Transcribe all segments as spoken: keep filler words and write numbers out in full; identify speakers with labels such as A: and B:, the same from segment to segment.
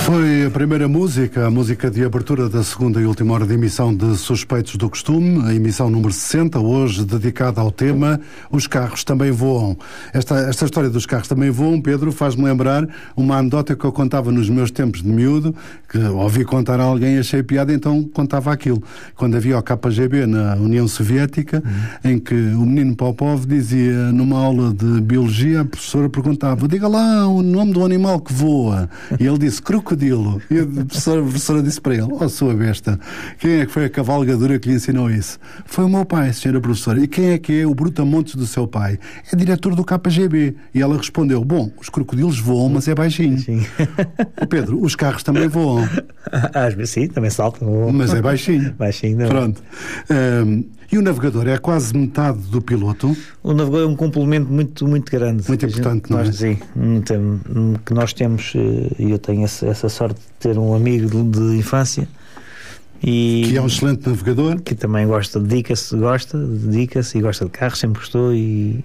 A: Foi a primeira música, a música de abertura da segunda e última hora de emissão de Suspeitos do Costume, a emissão número sessenta, hoje dedicada ao tema Os Carros Também Voam. Esta, esta história dos carros também voam, Pedro, faz-me lembrar uma anedota que eu contava nos meus tempos de miúdo, que ouvi contar a alguém e achei piada, então contava aquilo. Quando havia o K G B na União Soviética, uhum. em que o menino Popov dizia, numa aula de biologia, a professora perguntava, diga lá o nome do animal que voa. E ele disse, crocodilo. E a professora, a professora disse para ele, oh, sua besta, quem é que foi a cavalgadura que lhe ensinou isso? Foi o meu pai, senhora professora. E quem é que é o brutamontes do seu pai? É diretor do K G B. E ela respondeu, bom, os crocodilos voam, mas é baixinho. O Pedro, os carros também voam.
B: Às vezes sim, também saltam. Voam.
A: Mas é baixinho.
B: Baixinho, não.
A: Pronto. Um, e o navegador é quase metade do piloto?
B: O navegador é um complemento muito, muito grande.
A: Muito importante,
B: gente,
A: não
B: nós,
A: é?
B: Sim, que nós temos, e eu tenho essa, essa sorte de ter um amigo de, de infância. E
A: que é um excelente navegador.
B: Que também gosta, dedica-se, gosta, dedica-se e gosta de carros, sempre gostou e...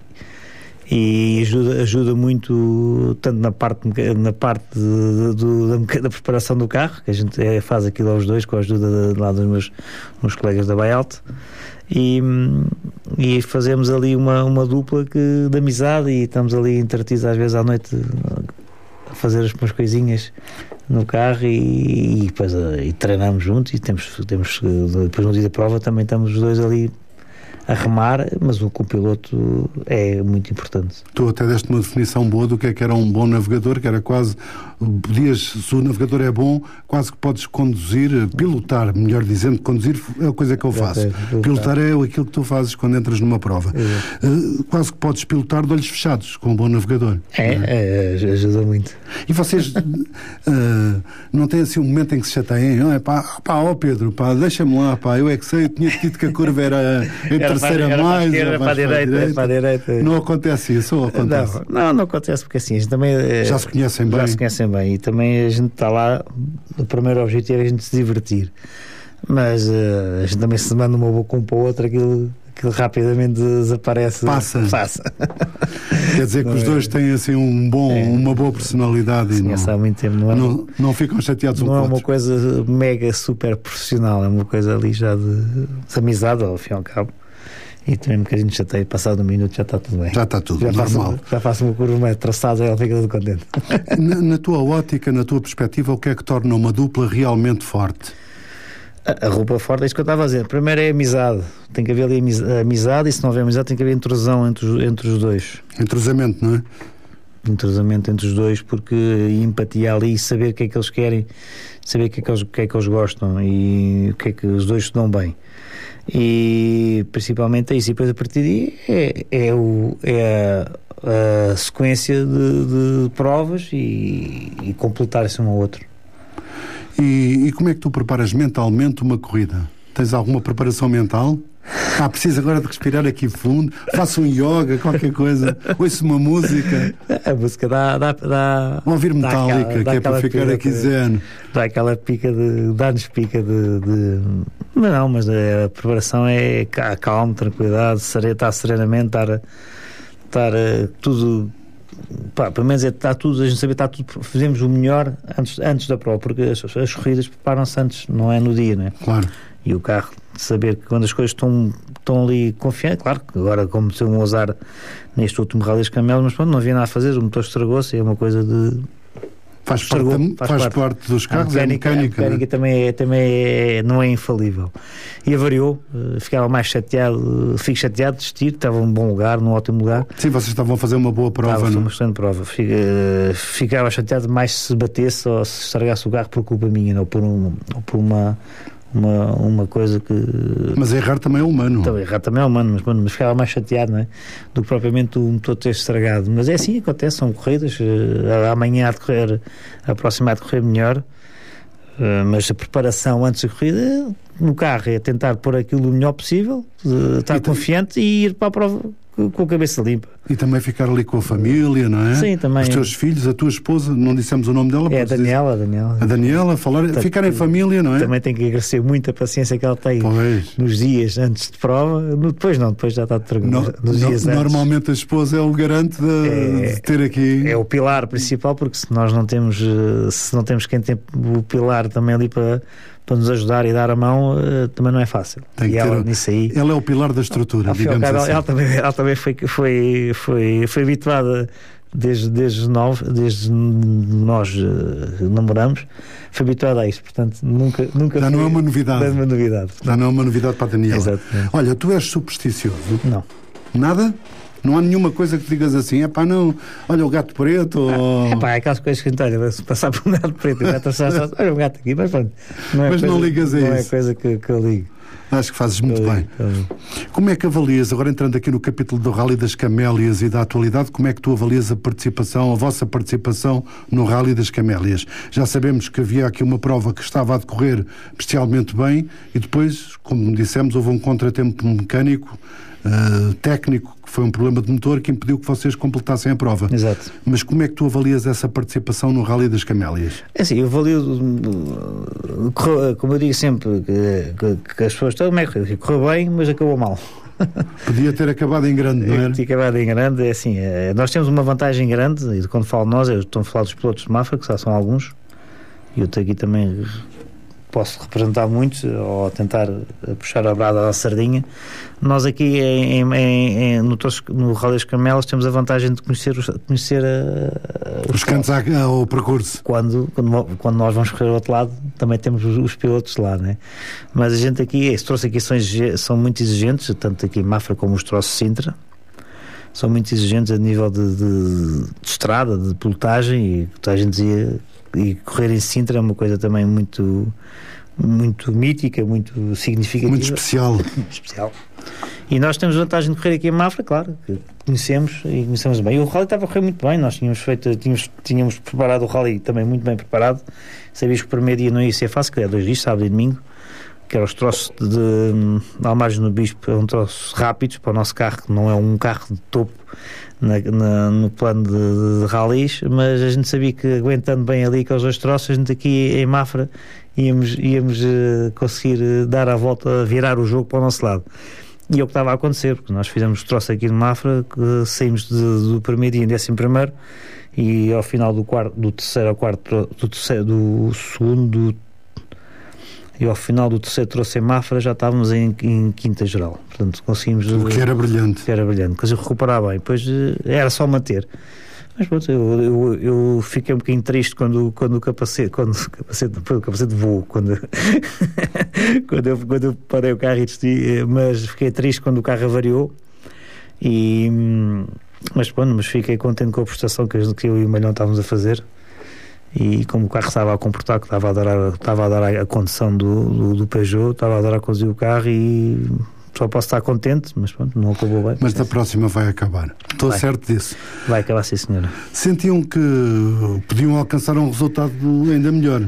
B: e ajuda, ajuda muito tanto na parte, na parte de, de, de, da preparação do carro, que a gente é, faz aquilo aos dois com a ajuda de, de lá dos meus, meus colegas da Baialto, e, e fazemos ali uma, uma dupla que, de amizade, e estamos ali entretidos às vezes à noite a fazer as umas coisinhas no carro e, e depois e treinamos juntos e temos, temos depois no dia da prova também estamos os dois ali a remar, mas o copiloto é muito importante.
A: Tu até deste uma definição boa do que é que era um bom navegador, que era quase, podias, se o navegador é bom, quase que podes conduzir, pilotar, melhor dizendo, conduzir é a coisa que eu faço. Pilotar, pilotar é aquilo que tu fazes quando entras numa prova. Uh, quase que podes pilotar de olhos fechados com um bom navegador.
B: É,
A: não
B: é? é ajuda muito.
A: E vocês uh, não têm assim um momento em que se chateiem? Não é pá, pá, ó Pedro, pá, deixa-me lá, pá, eu é que sei, eu tinha dito que a curva era em terceira
B: era
A: mais,
B: para,
A: para,
B: a direita, para a direita.
A: Não acontece isso, ou acontece?
B: Não, não, não acontece, porque assim, a gente também...
A: Já se conhecem bem.
B: Já se conhecem bem, e também a gente está lá, o primeiro objetivo é a gente se divertir. Mas uh, a gente também se manda uma boca um para o outro, aquilo... que rapidamente desaparece.
A: Passa.
B: Passa.
A: Quer dizer que não os dois é. têm assim um bom, é. uma boa personalidade.
B: Sim, e não, há muito tempo. Não, é,
A: não, não ficam chateados um com o outro.
B: Não é uma coisa mega super profissional, é uma coisa ali já de, de amizade, ao fim e ao cabo. E também um bocadinho de chateio, passado um minuto já está tudo bem.
A: Já está tudo,
B: já
A: normal.
B: Faço, já faço uma curva mais traçada e ela fica tudo contente.
A: Na, na tua ótica, na tua perspectiva, o que é que torna uma dupla realmente forte?
B: A, a roupa forte é isso que eu estava a dizer. Primeiro é a amizade. Tem que haver ali amizade, e se não houver amizade tem que haver intrusão entre os, entre os dois.
A: Entrosamento, não é?
B: Entrosamento entre os dois, porque empatia ali, saber o que é que eles querem, saber o que é que eles, o que é que eles gostam e o que é que os dois se dão bem. E principalmente é isso. E depois a partir daí é, é, o, é a, a sequência de, de provas e, e completar-se um ao outro.
A: E, e como é que tu preparas mentalmente uma corrida? Tens alguma preparação mental? Ah, preciso agora de respirar aqui fundo, faço um yoga, qualquer coisa, ouço uma música.
B: A música dá... dá, dá
A: Vou ouvir Metallica, aquela, que é para ficar aqui zen.
B: Dá aquela pica de... dá-nos pica de... de... Mas não, mas a preparação é calma, tranquilidade, estar serenamente, estar, estar tudo... Pá, pelo menos é, está tudo, a gente sabe, está tudo, fizemos o melhor antes, antes da prova, porque as, as corridas preparam-se antes, não é no dia, não é?
A: Claro.
B: E o carro, saber que quando as coisas estão, estão ali confiantes, claro que agora como se um azar neste último Rally das Camelas, mas pronto, não havia nada a fazer, o motor estragou-se, é uma coisa de...
A: Faz, parte, faz, faz parte. parte dos carros, a mecânica,
B: é
A: mecânica,
B: a mecânica também, é, também é, não é infalível. E avariou, ficava mais chateado, fico chateado de desistir, estava num bom lugar, num ótimo lugar.
A: Sim, vocês estavam a fazer uma boa prova,
B: estava
A: não?
B: Uma excelente prova. Ficava chateado mais se batesse ou se estragasse o carro por culpa minha, não por, um, ou por uma... Uma, uma coisa que...
A: Mas errar também é humano.
B: Então, errar também é humano, mas, mas ficava mais chateado, não é? Do que propriamente o motor ter estragado. Mas é assim, acontece, são corridas. Uh, amanhã há de correr, a próxima há de correr melhor. Uh, mas a preparação antes da corrida, no carro, é tentar pôr aquilo o melhor possível, uh, estar e confiante e ir para a prova com a cabeça limpa.
A: E também ficar ali com a família, não é?
B: Sim, também.
A: Os teus filhos, a tua esposa, não dissemos o nome dela?
B: É a Daniela,
A: dizer...
B: a Daniela.
A: A Daniela, falar, Portanto, ficar em família, não é?
B: Também tem que agradecer muito a paciência que ela tem
A: pois. Nos
B: dias antes de prova. No, depois não, depois já está tranquilo.
A: No, nos dias no, normalmente a esposa é o garante de, é, de ter aqui...
B: É o pilar principal, porque se nós não temos, se não temos quem tem o pilar também ali para... para nos ajudar e dar a mão, uh, também não é fácil.
A: Tem
B: e
A: que
B: ela,
A: ter,
B: nisso aí,
A: ela é o pilar da estrutura, digamos
B: cabo,
A: assim.
B: Ela também, ela também foi, foi, foi, foi habituada desde, desde, nove, desde nós uh, namoramos, foi habituada a isto, portanto nunca, nunca
A: Já
B: foi,
A: não é uma novidade.
B: Não é uma novidade.
A: Já não é uma novidade para a Daniela.
B: Exatamente.
A: Olha, tu és supersticioso?
B: Não.
A: Nada? Não há nenhuma coisa que digas assim, é pá, não, olha o gato preto ou...
B: É pá, é aquelas coisas que a gente olha, se passar por um gato preto, o gato assado, olha o gato aqui, mas pronto. Não é
A: mas
B: coisa,
A: não ligas a
B: não
A: isso.
B: Não é coisa que, que eu ligo.
A: Acho que fazes muito bem. Como é que avalias, agora entrando aqui no capítulo do Rally das Camélias e da atualidade, como é que tu avalias a participação, a vossa participação no Rally das Camélias? Já sabemos que havia aqui uma prova que estava a decorrer especialmente bem e depois, como dissemos, houve um contratempo mecânico, uh, técnico, que foi um problema de motor que impediu que vocês completassem a prova.
B: Exato.
A: Mas como é que tu avalias essa participação no Rally das Camélias?
B: É assim, eu avalio, como eu digo sempre, que, que, que as pessoas estão, correu bem, mas acabou mal.
A: Podia ter acabado em grande, não era?
B: Podia ter acabado em grande, é assim, é, nós temos uma vantagem grande, e quando falo nós, eu estou a falar dos pilotos de Mafra, que já são alguns, e eu estou aqui também... posso representar muitos ou tentar puxar a brada à sardinha. Nós aqui em, em, em, no, no Rally das Camélias temos a vantagem de conhecer, conhecer a,
A: os, os cantos ao percurso.
B: Quando, quando, quando nós vamos correr ao outro lado, também temos os, os pilotos lá, né? Mas a gente aqui, estes troços aqui são, são muito exigentes, tanto aqui em Mafra como os troços de Sintra. São muito exigentes a nível de, de, de estrada, de pilotagem, e a gente dizia, e correr em Sintra é uma coisa também muito muito mítica, muito significativa,
A: muito especial.
B: especial. E nós temos a vantagem de correr aqui em Mafra, claro, que conhecemos e conhecemos bem. E o Rally estava a correr muito bem, nós tínhamos feito, tínhamos, tínhamos preparado o Rally também muito bem preparado. Sabias que o primeiro dia não ia ser fácil, que era dois dias, sábado e domingo, que eram os troços de, de Almagens no Bispo, eram troços rápidos para o nosso carro, que não é um carro de topo na, na, no plano de, de rallies, mas a gente sabia que aguentando bem ali aqueles dois troços, a gente aqui em Mafra íamos, íamos uh, conseguir uh, dar a volta, virar o jogo para o nosso lado. E é o que estava a acontecer, porque nós fizemos troço aqui de Mafra, que saímos de, do primeiro dia em décimo primeiro, e ao final do, quarto, do terceiro ao quarto, do, terceiro, do segundo, e ao final do terceiro trouxe em Mafra, já estávamos em, em quinta geral. Portanto, conseguimos...
A: O que era brilhante.
B: Que era brilhante. Conseguimos recuperar bem. Depois era só manter. Mas pronto, eu, eu, eu fiquei um bocadinho triste quando, quando o capacete... Quando o capacete... Depois o capacete voou. Quando, quando, eu, quando eu parei o carro e desisti. Mas fiquei triste quando o carro avariou. E... Mas pronto, mas fiquei contente com a prestação que eu, que eu e o Malhão estávamos a fazer. E como o carro estava a comportar, que estava a dar a, estava a, dar a, a condução do, do, do Peugeot, estava a dar a conduzir o carro, e só posso estar contente, mas pronto, não acabou bem.
A: Mas da próxima vai acabar. Estou vai. certo disso.
B: Vai acabar, sim, senhora.
A: Sentiam que podiam alcançar um resultado ainda melhor?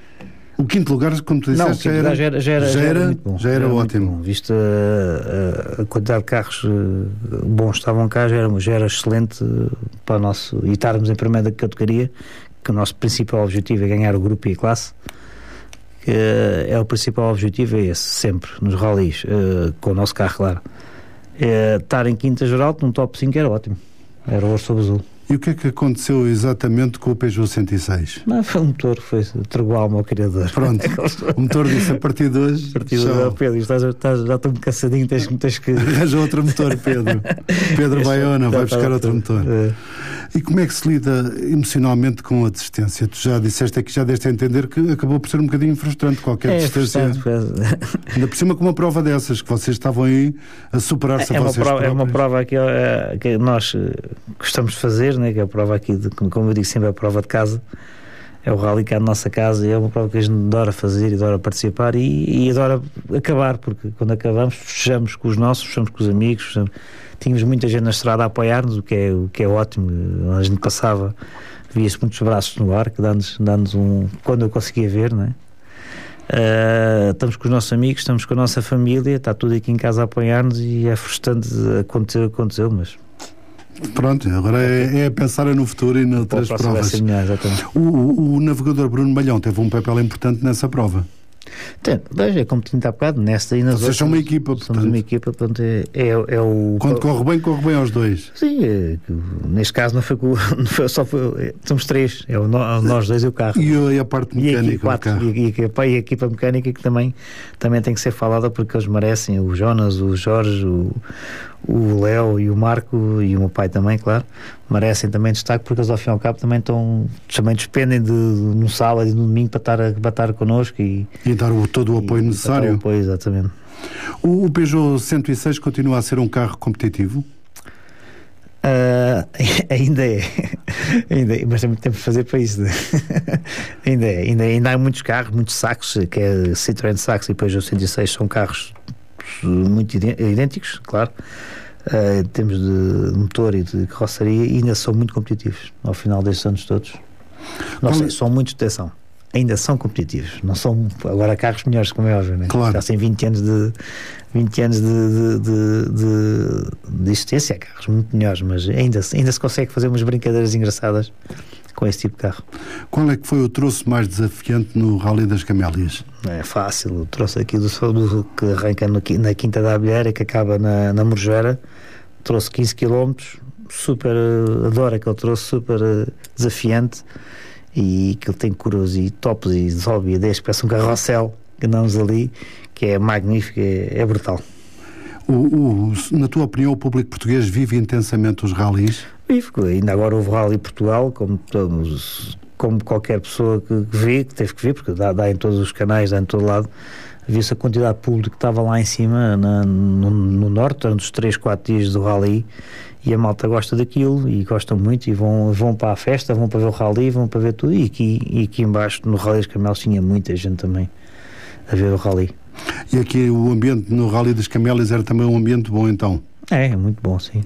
A: O quinto lugar, como tu disseste,
B: não,
A: já,
B: já era, já era,
A: já
B: já era,
A: era,
B: muito bom,
A: já era, era ótimo.
B: Bom. Visto a, a, a quantidade de carros bons que estavam cá, já era, já era excelente para o nosso... E estarmos em primeira categoria, que o nosso principal objetivo é ganhar o grupo e a classe, que é o principal objetivo, é esse, sempre, nos rallies, uh, com o nosso carro, claro. É, estar em quinta geral, num top cinco era ótimo, era o ouro sobre azul.
A: E o que é que aconteceu exatamente com o Peugeot cento e seis?
B: Não, foi o motor, foi, entregou a alma ao criador.
A: Pronto, o motor disse, a partir de hoje...
B: A partir de hoje, Pedro, estás, estás, já estou-me cansadinho, tens, tens que...
A: Arranja outro motor, Pedro. Pedro Baiona, vai buscar outro motor. É. E como é que se lida emocionalmente com a desistência? Tu já disseste aqui, já deste a entender que acabou por ser um bocadinho frustrante qualquer
B: é,
A: desistência. Ainda por cima com uma prova dessas, que vocês estavam aí a superar-se
B: é,
A: a
B: uma
A: vocês
B: prova,
A: próprios.
B: É uma prova que, é, que nós gostamos de fazer, né? Que é a prova aqui, de, como eu digo sempre, é a prova de casa. É o rally que é a nossa casa, e é uma prova que a gente adora fazer e adora participar e, e adora acabar, porque quando acabamos fechamos com os nossos, fechamos com os amigos, fechamos... Tínhamos muita gente na estrada a apoiar-nos, o que é, o que é ótimo. A gente passava, via-se muitos braços no ar, que dá-nos, dá-nos um... Quando eu conseguia ver, não é? Uh, estamos com os nossos amigos, estamos com a nossa família, está tudo aqui em casa a apoiar-nos e é frustrante acontecer, aconteceu, mas...
A: Pronto, agora é, é pensar no futuro e nas três provas. Melhor, o, o, o navegador Bruno Malhão teve um papel importante nessa prova.
B: Tem, veja, como tinha há bocado, nesta e nas
A: Vocês outras, são uma equipa,
B: portanto. Somos uma equipa, portanto, é, é, é o...
A: Quando corre bem, corre bem aos dois.
B: Sim, é, neste caso não foi, não foi só... Foi, somos três, é o, nós dois e o carro.
A: E a, a parte mecânica
B: e a, quatro, do carro. E, e, e a equipa mecânica que também, também tem que ser falada porque eles merecem, o Jonas, o Jorge, o, o Léo e o Marco e o meu pai também, claro, merecem também destaque porque eles ao fim e ao cabo também estão, também despendem de, no sábado e no domingo para estar, para estar connosco e,
A: e dar o, todo o apoio
B: e,
A: necessário.
B: Dar o apoio, exatamente.
A: O, o Peugeot cento e seis continua a ser um carro competitivo?
B: Uh, ainda é, ainda é, mas tem muito tempo de fazer para isso. ainda é, ainda, ainda há muitos carros, muitos Saxos, que é Citroën Saxo e Peugeot cento e seis, são carros muito idênticos, claro, uh, em termos de motor e de carroceria, e ainda são muito competitivos ao final destes anos todos. Não sei, são muitos de atenção. Ainda são competitivos, não são agora carros melhores, como é óbvio, né?
A: Claro.
B: Já têm vinte anos de vinte anos de, de, de, de, de existência, carros muito melhores, mas ainda, ainda se consegue fazer umas brincadeiras engraçadas com esse tipo de carro.
A: Qual é que foi o troço mais desafiante no Rally das Camélias?
B: É fácil, o troço aqui do, do que arranca no, na Quinta da Abelheira e que acaba na, na Morjeira, trouxe quinze quilómetros, super, adoro aquele troço, super desafiante, e que ele tem curvas e tops e sobe e desce, parece um carrossel que andamos ali, que é magnífico, é, é brutal.
A: O, o, na tua opinião, o público português vive intensamente os rallies?
B: Vive, ainda agora houve Rally Portugal, como, todos, como qualquer pessoa que vê, que teve que ver, porque dá, dá em todos os canais, dá em todo lado, viu-se a quantidade de público que estava lá em cima, na, no, no norte, durante os três, quatro dias do Rally, e a malta gosta daquilo e gostam muito e vão, vão para a festa, vão para ver o Rally, vão para ver tudo, e aqui, e aqui embaixo no Rally das Camélias tinha muita gente também a ver o Rally.
A: E aqui o ambiente no Rally das Camélias era também um ambiente bom, então?
B: É, é muito bom, sim.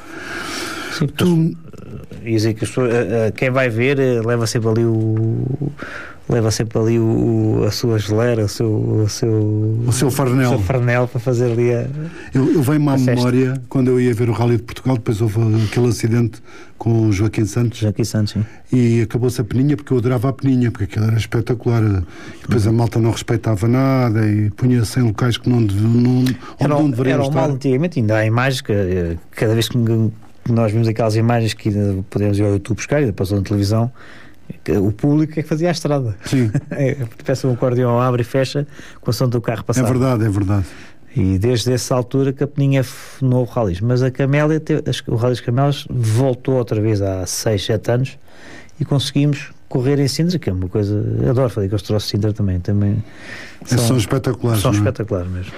B: Sim, tu... E dizer que as pessoas, quem vai ver leva sempre ali o leva sempre ali o, a sua geleira, o seu o seu,
A: o seu farnel.
B: O seu farnel para fazer ali a
A: Eu, eu venho-me à memória, quando eu ia ver o Rally de Portugal, depois houve aquele acidente com o Joaquim Santos.
B: Joaquim Santos, sim.
A: E acabou-se a peninha, porque eu adorava a peninha, porque aquilo era espetacular. E depois uhum. a malta não respeitava nada e punha-se em locais que não, não,
B: era,
A: não deveriam
B: era
A: estar.
B: Era mal antigamente, ainda há imagens que cada vez que nós vimos aquelas imagens que podemos ir ao YouTube buscar e depois na televisão, o público é que fazia a estrada. Sim. É, peça um acordeão, abre e fecha com a som do carro passar.
A: É verdade, é verdade.
B: E desde essa altura que a peninha não houve rallies. Mas a Camélia, o Rally das Camélias voltou outra vez há seis, sete anos e conseguimos correr em Sintra, que é uma coisa... Eu adoro fazer com os troços de Sintra também. também
A: são, são espetaculares.
B: São
A: não é?
B: espetaculares mesmo.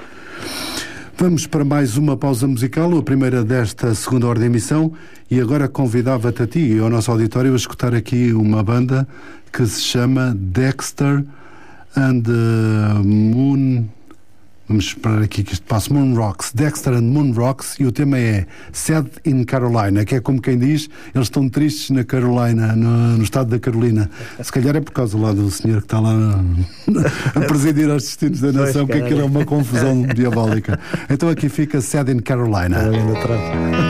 A: Vamos para mais uma pausa musical, a primeira desta segunda hora de emissão, e agora convidava-te a ti e ao nosso auditório a escutar aqui uma banda que se chama Dexter and uh, Moon... Vamos esperar aqui que isto passe. Moon Rocks. Dexter and Moon Rocks, e o tema é Sad in Carolina, que é como quem diz, eles estão tristes na Carolina, no, no estado da Carolina. Se calhar é por causa lá do senhor que está lá a presidir aos destinos da nação, que aquilo é uma confusão diabólica. Então aqui fica Sad in Carolina.